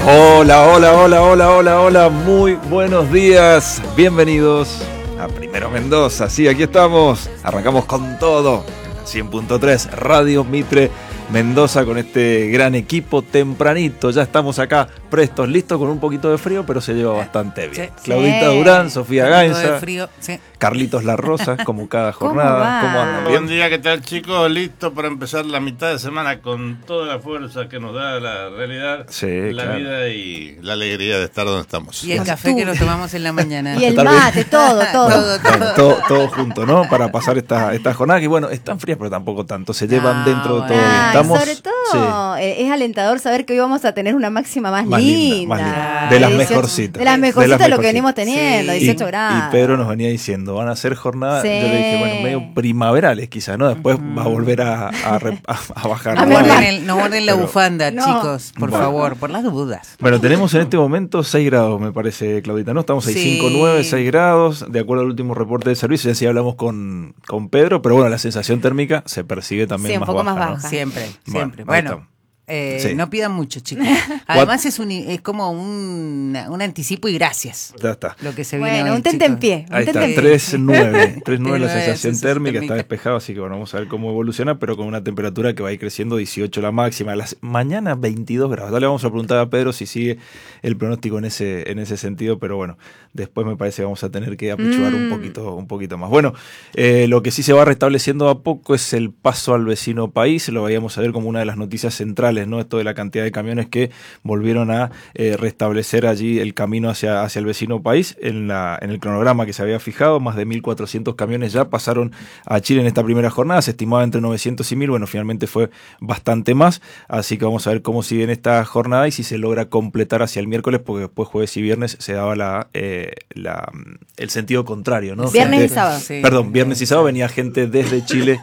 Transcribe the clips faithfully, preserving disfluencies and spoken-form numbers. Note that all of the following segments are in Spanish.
Hola, hola, hola, hola, hola, hola, muy buenos días, bienvenidos a Primero Mendoza, sí, aquí estamos, arrancamos con todo, cien punto tres, Radio Mitre Mendoza con este gran equipo tempranito, ya estamos acá prestos, listos con un poquito de frío, pero se lleva bastante bien. Sí. Claudita sí. Durán, Sofía Gainza, sí. Carlitos La Rosa, como cada jornada. ¿Cómo, ¿Cómo andan? Buen día, ¿qué tal, chicos? Listo para empezar la mitad de semana con toda la fuerza que nos da la realidad, sí, la claro. vida y la alegría de estar donde estamos. Y el café Tú. que nos tomamos en la mañana. Y el mate, todo, todo. todo, todo. todo, todo junto, ¿no? Para pasar esta, esta jornada que, bueno, están frías, pero tampoco tanto. Se llevan no, dentro de todo bien. Ah, Estamos, sobre todo, sí. es alentador saber que hoy vamos a tener una máxima más, más linda. linda, más linda. De las mejorcitas. De las mejorcitas de lo que venimos teniendo, sí. dieciocho y, grados. Y Pedro nos venía diciendo, van a ser jornadas, sí. yo le dije, bueno, medio primaverales quizás, ¿no? Después uh-huh. va a volver a, a, a, a bajar. No guarden, el, no guarden la pero, bufanda, no. chicos, por bueno. favor, por las dudas. Bueno, tenemos en este momento seis grados, me parece, Claudita, ¿no? Estamos ahí sí. cinco, nueve, seis grados, de acuerdo al último reporte de servicio, ya sí hablamos con, con Pedro, pero bueno, la sensación térmica se percibe también sí, más un poco baja, más ¿no? baja. Siempre, siempre. Bueno. bueno Eh, sí. No pidan mucho, chicos. Además es un es como un, un anticipo y gracias. Ya está. Lo que se bueno, viene hoy, un tentempié. Ahí está, tres nueve. tres nueve la sensación térmica, está despejado, así que bueno, vamos a ver cómo evoluciona, pero con una temperatura que va a ir creciendo, dieciocho la máxima. Las, mañana veintidós grados. Ya le vamos a preguntar a Pedro si sigue el pronóstico en ese, en ese sentido, pero bueno, después me parece que vamos a tener que apichugar mm. un poquito, un poquito más. Bueno, eh, lo que sí se va restableciendo a poco es el paso al vecino país, lo vayamos a ver como una de las noticias centrales, ¿no? Esto de la cantidad de camiones que volvieron a eh, restablecer allí el camino hacia, hacia el vecino país. En, la, en el cronograma que se había fijado, más de mil cuatrocientos camiones ya pasaron a Chile en esta primera jornada, se estimaba entre novecientos y mil, bueno, finalmente fue bastante más, así que vamos a ver cómo sigue en esta jornada y si se logra completar hacia el miércoles, porque después jueves y viernes se daba la, eh, la el sentido contrario, ¿no? Viernes gente, y sábado. Sí. Perdón, viernes y sábado venía gente desde Chile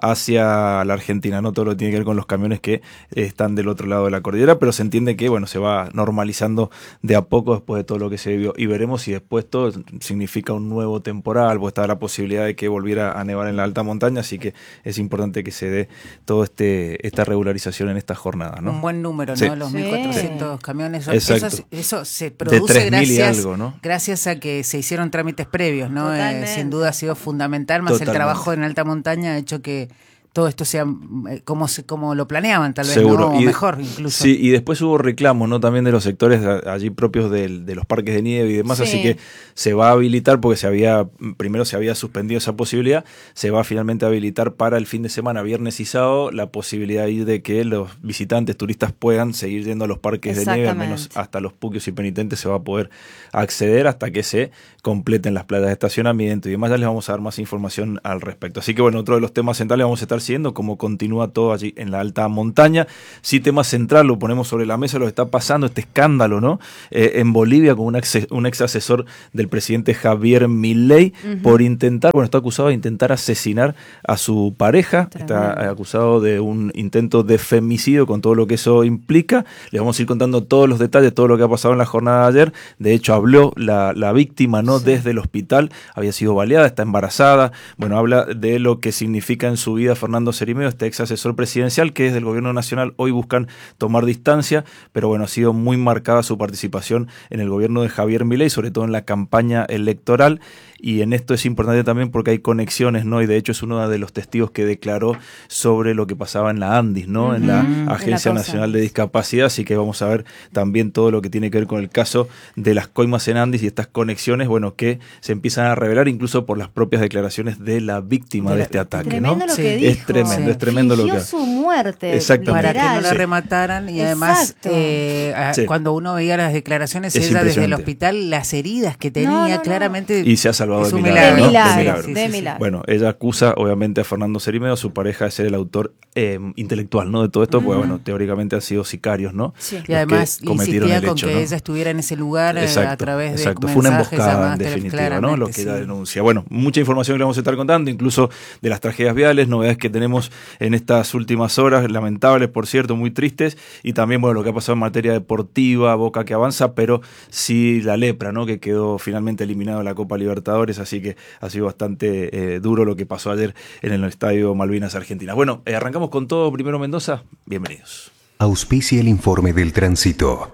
hacia la Argentina, ¿no? Todo lo que tiene que ver con los camiones que eh, están del otro lado de la cordillera, pero se entiende que bueno se va normalizando de a poco después de todo lo que se vivió y veremos si después todo significa un nuevo temporal, pues está la posibilidad de que volviera a nevar en la alta montaña, así que es importante que se dé todo este esta regularización en esta jornada, ¿no? Un buen número, sí. ¿no? Los sí. mil cuatrocientos camiones. Eso, eso se produce de gracias, algo, ¿no? gracias a que se hicieron trámites previos, ¿no? Eh, sin duda ha sido fundamental, más Totalmente. El trabajo en alta montaña ha hecho que todo esto sea como, como lo planeaban, tal vez, Seguro. ¿no? O y, mejor incluso. Sí, y después hubo reclamos, ¿no? También de los sectores allí propios de, de los parques de nieve y demás, sí. así que se va a habilitar, porque se había primero se había suspendido esa posibilidad, se va finalmente a habilitar para el fin de semana, viernes y sábado, la posibilidad ahí de que los visitantes, turistas puedan seguir yendo a los parques de nieve, al menos hasta los Puquios y Penitentes se va a poder acceder hasta que se completen las playas de estacionamiento y demás. Ya les vamos a dar más información al respecto. Así que bueno, otro de los temas centrales vamos a estar siguiendo cómo continúa todo allí en la alta montaña. Sí, tema central, lo ponemos sobre la mesa, lo que está pasando, este escándalo, ¿no? Eh, en Bolivia con un ex, un ex asesor del presidente Javier Milei uh-huh. por intentar, bueno, está acusado de intentar asesinar a su pareja, Tremendo. Está acusado de un intento de femicidio con todo lo que eso implica. Les vamos a ir contando todos los detalles, todo lo que ha pasado en la jornada de ayer. De hecho, habló la, la víctima, ¿no? Sí. Desde el hospital, había sido baleada, está embarazada. Bueno, habla de lo que significa en su vida Fernando Cerimeo, este ex asesor presidencial que desde el gobierno nacional hoy buscan tomar distancia, pero bueno, ha sido muy marcada su participación en el gobierno de Javier Milei, sobre todo en la campaña electoral. Y en esto es importante también porque hay conexiones, ¿no? Y de hecho es uno de los testigos que declaró sobre lo que pasaba en la ANDIS, ¿no? Uh-huh. En la Agencia en la Nacional de Discapacidad, así que vamos a ver también todo lo que tiene que ver con el caso de las coimas en ANDIS y estas conexiones, bueno, que se empiezan a revelar incluso por las propias declaraciones de la víctima de, de este ataque, tremendo ¿no? Lo que sí. dijo. Es tremendo, sí. es tremendo Fingió lo que... su muerte. Exactamente. Para que no la sí. remataran y además eh, a, sí. cuando uno veía las declaraciones, es ella desde el hospital, las heridas que tenía, no, no, no. claramente... Y se ha salvado de milagro, milagro, ¿no? milagro, de milagro. Sí, de milagro. Bueno, ella acusa obviamente a Fernando Cerimeo, su pareja, de ser el autor eh, intelectual, ¿no? De todo esto, uh-huh. pues bueno, teóricamente han sido sicarios, ¿no? Sí. Y además insistía con hecho, que ¿no? ella estuviera en ese lugar exacto, a través de exacto. Fue una emboscada en definitiva, ¿no? Lo que sí. ella denuncia. Bueno, mucha información que le vamos a estar contando, incluso de las tragedias viales, novedades que tenemos en estas últimas horas, lamentables, por cierto, muy tristes, y también, bueno, lo que ha pasado en materia deportiva, Boca que avanza, pero sí la lepra, ¿no? Que quedó finalmente eliminado de la Copa Libertadores, así que ha sido bastante eh, duro lo que pasó ayer en el Estadio Malvinas Argentinas. Bueno, eh, arrancamos con todo. Primero Mendoza, bienvenidos. Auspicia el informe del tránsito.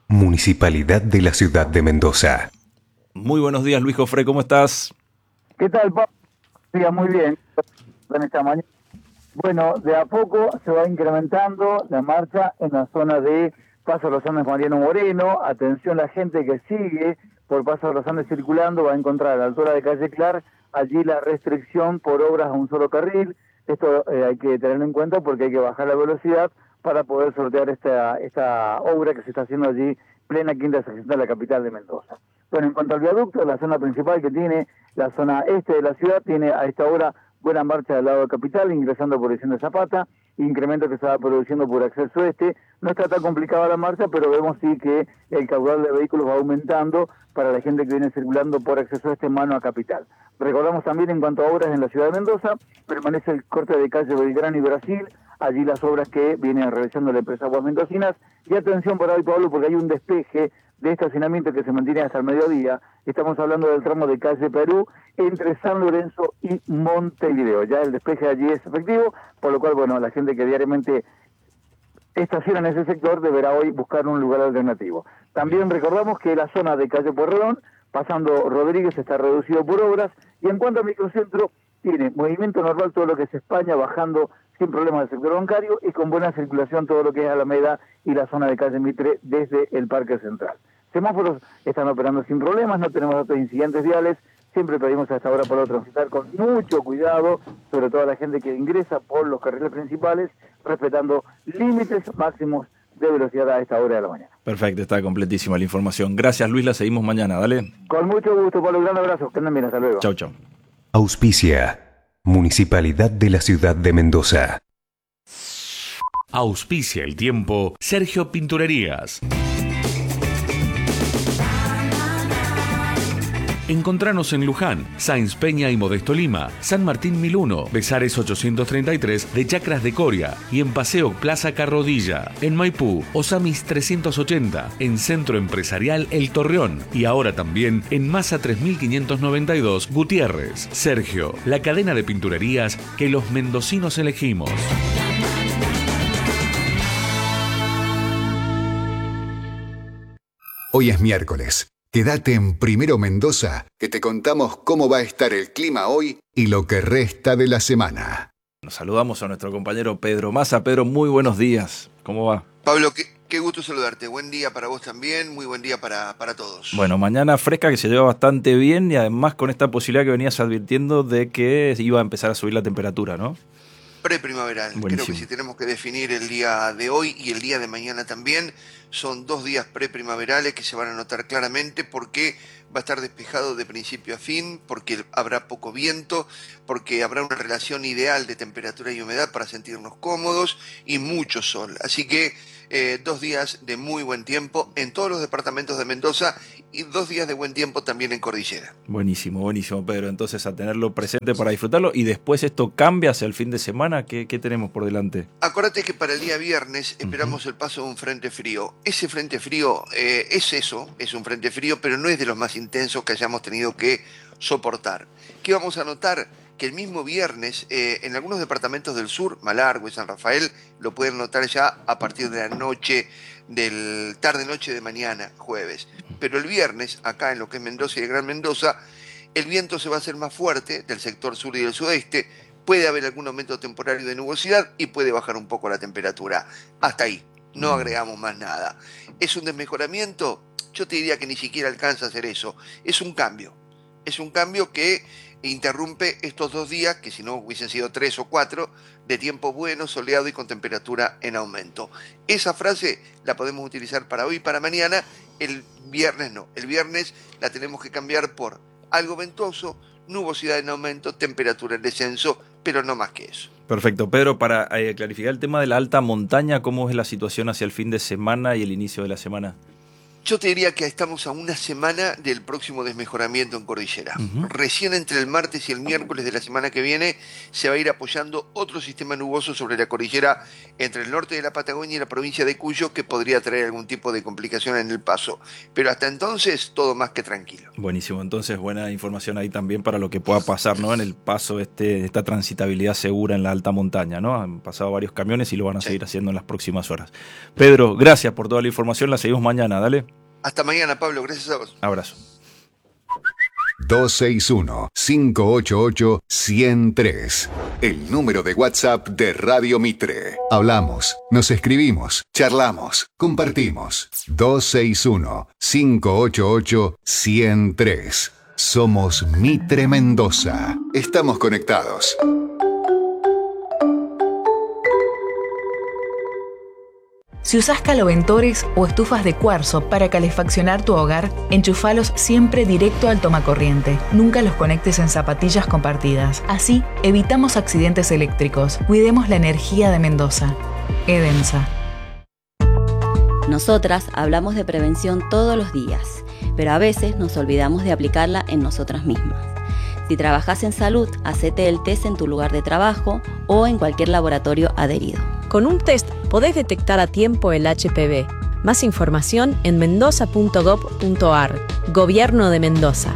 Municipalidad de la Ciudad de Mendoza. Muy buenos días, Luis Jofré, ¿cómo estás? ¿Qué tal, Pablo? Sí, muy bien. En esta mañana. Bueno, de a poco se va incrementando la marcha en la zona de Paso de los Andes Mariano Moreno. Atención, la gente que sigue por Paso de los Andes circulando va a encontrar a la altura de Calle Clar allí la restricción por obras a un solo carril. Esto eh, hay que tenerlo en cuenta porque hay que bajar la velocidad para poder sortear esta, esta obra que se está haciendo allí, plena quinta sección de la capital de Mendoza. Bueno, en cuanto al viaducto, la zona principal que tiene, la zona este de la ciudad, tiene a esta hora buena marcha del lado de capital, ingresando por Edición de Zapata, incremento que se va produciendo por acceso este. No está tan complicada la marcha, pero vemos sí que el caudal de vehículos va aumentando para la gente que viene circulando por acceso este mano a capital. Recordamos también en cuanto a obras en la ciudad de Mendoza, permanece el corte de calle Belgrano y Brasil, allí las obras que viene realizando la empresa Aguas Mendocinas. Y atención por ahí, Pablo, porque hay un despeje de estacionamiento que se mantiene hasta el mediodía. Estamos hablando del tramo de calle Perú entre San Lorenzo y Montevideo. Ya el despeje allí es efectivo, por lo cual, bueno, la gente que diariamente estaciona en ese sector deberá hoy buscar un lugar alternativo. También recordamos que la zona de calle Pueyrredón, pasando Rodríguez, está reducido por obras. Y en cuanto al microcentro, tiene movimiento normal todo lo que es España, bajando sin problemas del sector bancario y con buena circulación todo lo que es Alameda y la zona de calle Mitre desde el Parque Central. Semáforos están operando sin problemas, no tenemos otros incidentes viales. Siempre pedimos a esta hora por transitar con mucho cuidado, sobre todo a la gente que ingresa por los carriles principales, respetando límites máximos de velocidad a esta hora de la mañana. Perfecto, está completísima la información. Gracias, Luis, la seguimos mañana, dale. Con mucho gusto, Pablo, un gran abrazo, que anden bien, hasta luego. Chau, chau. Auspicia, Municipalidad de la Ciudad de Mendoza. Auspicia el tiempo, Sergio Pinturerías. Encontranos en Luján, Sáenz Peña y Modesto Lima, San Martín mil uno, Besares ochocientos treinta y tres de Chacras de Coria y en Paseo Plaza Carrodilla. En Maipú, Osamis trescientos ochenta, en Centro Empresarial El Torreón y ahora también en Masa tres mil quinientos noventa y dos, Gutiérrez. Sergio, la cadena de pinturerías que los mendocinos elegimos. Hoy es miércoles. Quédate en Primero Mendoza, que te contamos cómo va a estar el clima hoy y lo que resta de la semana. Nos saludamos a nuestro compañero Pedro Massa. Pedro, muy buenos días. ¿Cómo va? Pablo, qué, qué gusto saludarte. Buen día para vos también, muy buen día para, para todos. Bueno, mañana fresca que se lleva bastante bien y además con esta posibilidad que venías advirtiendo de que iba a empezar a subir la temperatura, ¿no? Preprimaveral. Creo que si tenemos que definir el día de hoy y el día de mañana también, son dos días preprimaverales que se van a notar claramente porque va a estar despejado de principio a fin, porque habrá poco viento, porque habrá una relación ideal de temperatura y humedad para sentirnos cómodos y mucho sol. Así que eh, dos días de muy buen tiempo en todos los departamentos de Mendoza y dos días de buen tiempo también en Cordillera. Buenísimo, buenísimo, Pedro. Entonces a tenerlo presente para disfrutarlo y después esto cambia hacia el fin de semana. ¿Qué, qué tenemos por delante? Acuérdate que para el día viernes esperamos uh-huh. el paso de un frente frío. Ese frente frío eh, es eso, es un frente frío, pero no es de los más intensos que hayamos tenido que soportar. ¿Qué vamos a notar? Que el mismo viernes, eh, en algunos departamentos del sur, Malargüe y San Rafael, lo pueden notar ya a partir de la noche, del tarde-noche de mañana, jueves. Pero el viernes, acá en lo que es Mendoza y el Gran Mendoza, el viento se va a hacer más fuerte del sector sur y del sudeste, puede haber algún aumento temporario de nubosidad y puede bajar un poco la temperatura. Hasta ahí, no agregamos más nada. ¿Es un desmejoramiento? Yo te diría que ni siquiera alcanza a hacer eso. Es un cambio. Es un cambio que interrumpe estos dos días, que si no hubiesen sido tres o cuatro, de tiempo bueno, soleado y con temperatura en aumento. Esa frase la podemos utilizar para hoy y para mañana, el viernes no. El viernes la tenemos que cambiar por algo ventoso, nubosidad en aumento, temperatura en descenso, pero no más que eso. Perfecto. Pedro, para eh, clarificar el tema de la alta montaña, ¿cómo es la situación hacia el fin de semana y el inicio de la semana? Yo te diría que estamos a una semana del próximo desmejoramiento en cordillera. Uh-huh. Recién entre el martes y el miércoles de la semana que viene se va a ir apoyando otro sistema nuboso sobre la cordillera entre el norte de la Patagonia y la provincia de Cuyo, que podría traer algún tipo de complicación en el paso. Pero hasta entonces todo más que tranquilo. Buenísimo, entonces buena información ahí también para lo que pueda pasar, ¿no? En el paso, este, esta transitabilidad segura en la alta montaña, ¿no? Han pasado varios camiones y lo van a seguir sí. haciendo en las próximas horas. Pedro, gracias por toda la información, la seguimos mañana, dale. Hasta mañana, Pablo. Gracias a vos. Abrazo. dos seis uno, cinco ocho ocho, uno cero tres. El número de WhatsApp de Radio Mitre. Hablamos, nos escribimos, charlamos, compartimos. dos seis uno, cinco ocho ocho, uno cero tres. Somos Mitre Mendoza. Estamos conectados. Si usás caloventores o estufas de cuarzo para calefaccionar tu hogar, enchufalos siempre directo al tomacorriente. Nunca los conectes en zapatillas compartidas. Así, evitamos accidentes eléctricos. Cuidemos la energía de Mendoza. Edensa. Nosotras hablamos de prevención todos los días, pero a veces nos olvidamos de aplicarla en nosotras mismas. Si trabajas en salud, hacete el test en tu lugar de trabajo o en cualquier laboratorio adherido. Con un test podés detectar a tiempo el H P V. Más información en mendoza punto gob punto ar. Gobierno de Mendoza.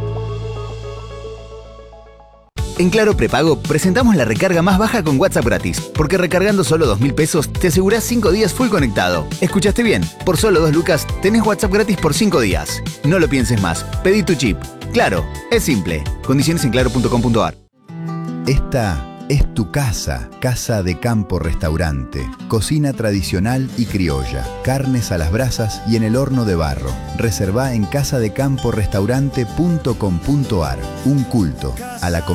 En Claro Prepago presentamos la recarga más baja con WhatsApp gratis, porque recargando solo dos mil pesos te asegurás cinco días full conectado. ¿Escuchaste bien? Por solo dos lucas tenés WhatsApp gratis por cinco días. No lo pienses más, pedí tu chip. Claro, es simple. Condiciones en claro punto com punto ar. Esta es tu casa, Casa de Campo Restaurante. Cocina tradicional y criolla, carnes a las brasas y en el horno de barro. Reservá en casa de campo restaurante punto com punto ar. Un culto a la